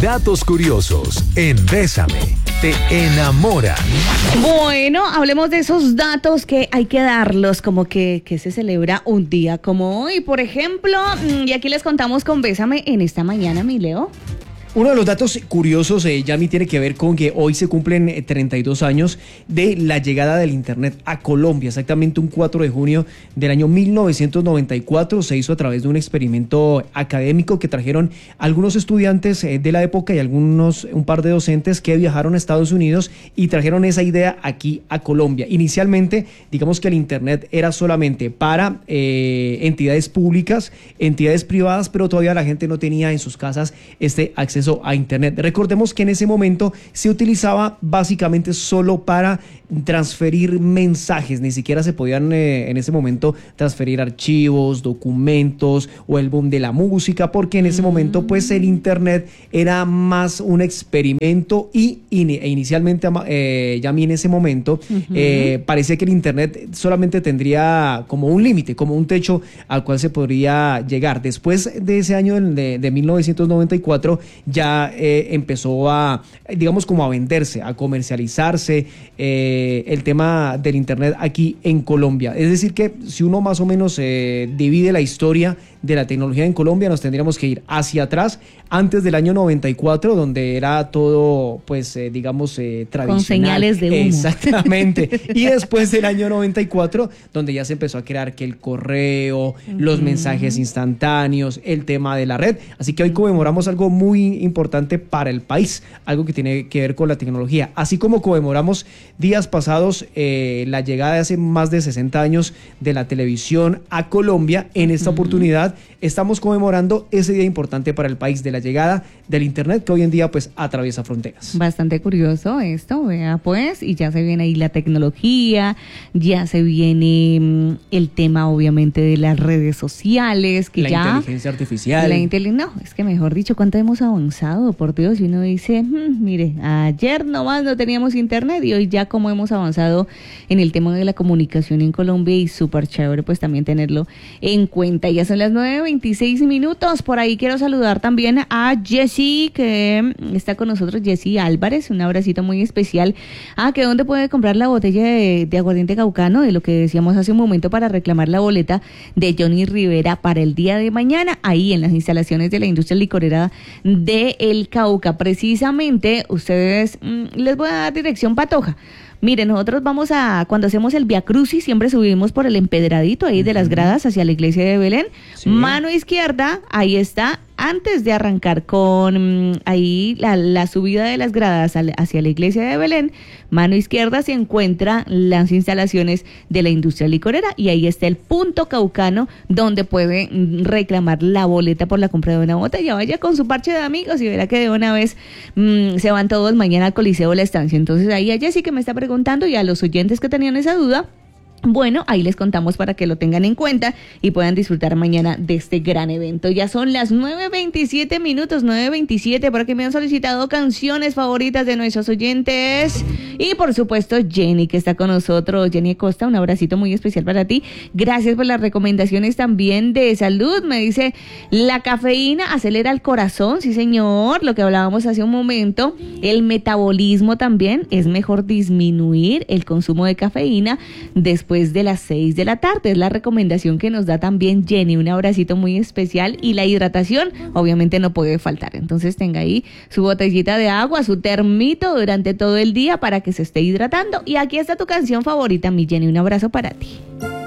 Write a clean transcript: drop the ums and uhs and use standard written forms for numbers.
Datos curiosos en Bésame. Te enamoran. Bueno, hablemos de esos datos que hay que darlos, como que se celebra un día como hoy, por ejemplo, y aquí les contamos con Bésame en esta mañana, mi Leo. Uno de los datos curiosos, Yami, tiene que ver con que hoy se cumplen 32 años de la llegada del Internet a Colombia. Exactamente un 4 de junio del año 1994 se hizo a través de un experimento académico que trajeron algunos estudiantes de la época y un par de docentes que viajaron a Estados Unidos y trajeron esa idea aquí a Colombia. Inicialmente, digamos que el Internet era solamente para entidades públicas, entidades privadas, pero todavía la gente no tenía en sus casas este acceso a Internet. Recordemos que en ese momento se utilizaba básicamente solo para transferir mensajes, ni siquiera se podían en ese momento transferir archivos, documentos o el boom de la música, porque en ese momento pues el Internet era más un experimento e inicialmente ya en ese momento parecía que el Internet solamente tendría como un límite, como un techo al cual se podría llegar. Después de ese año de 1994 ya empezó a, digamos, como a venderse, a comercializarse el tema del Internet aquí en Colombia. Es decir que si uno más o menos divide la historia de la tecnología en Colombia, nos tendríamos que ir hacia atrás, antes del año 94, donde era todo, pues, digamos, tradicional. Con señales de humo. Exactamente. Y después del año 94, donde ya se empezó a crear que el correo, los mensajes instantáneos, el tema de la red. Así que hoy conmemoramos algo muy importante para el país, algo que tiene que ver con la tecnología. Así como conmemoramos días pasados la llegada de hace más de 60 años de la televisión a Colombia, en esta oportunidad estamos conmemorando ese día importante para el país de la llegada del Internet, que hoy en día pues atraviesa fronteras. Bastante curioso esto, vea pues, y ya se viene ahí la tecnología, ya se viene el tema obviamente de las redes sociales, que la inteligencia artificial. No, es que mejor dicho, ¿cuánto hemos avanzado? Por Dios, y uno dice, mire, ayer nomás no teníamos Internet y hoy ya como hemos avanzado en el tema de la comunicación en Colombia, y súper chévere pues también tenerlo en cuenta. Ya son las 9:26. Por ahí quiero saludar también a Jessy, que está con nosotros, Jessy Álvarez, un abracito muy especial. Que ¿dónde puede comprar la botella de aguardiente caucano? De lo que decíamos hace un momento, para reclamar la boleta de Johnny Rivera para el día de mañana, ahí en las instalaciones de la industria licorera de El Cauca. Precisamente, ustedes, les voy a dar dirección patoja. Miren, nosotros cuando hacemos el Via Crucis, siempre subimos por el empedradito ahí de las gradas hacia la iglesia de Belén. Sí. Mano izquierda, ahí está, antes de arrancar con ahí la subida de las gradas hacia la iglesia de Belén, mano izquierda se encuentra las instalaciones de la industria licorera, y ahí está el punto caucano donde puede reclamar la boleta por la compra de una botella. Vaya con su parche de amigos y verá que de una vez se van todos mañana al Coliseo de la Estancia. Entonces ahí a Jessy, que me está preguntando, y a los oyentes que tenían esa duda, bueno, ahí les contamos para que lo tengan en cuenta y puedan disfrutar mañana de este gran evento. Ya son las 9:27, 9:27, porque me han solicitado canciones favoritas de nuestros oyentes. Y por supuesto, Jenny, que está con nosotros. Jenny Acosta, un abracito muy especial para ti. Gracias por las recomendaciones también de salud. Me dice, la cafeína acelera el corazón. Sí, señor, lo que hablábamos hace un momento. El metabolismo también. Es mejor disminuir el consumo de cafeína después de las 6 de la tarde. Es la recomendación que nos da también Jenny. Un abracito muy especial. Y la hidratación obviamente no puede faltar. Entonces tenga ahí su botellita de agua, su termito durante todo el día para que se esté hidratando. Y aquí está tu canción favorita, mi Jenny. Un abrazo para ti.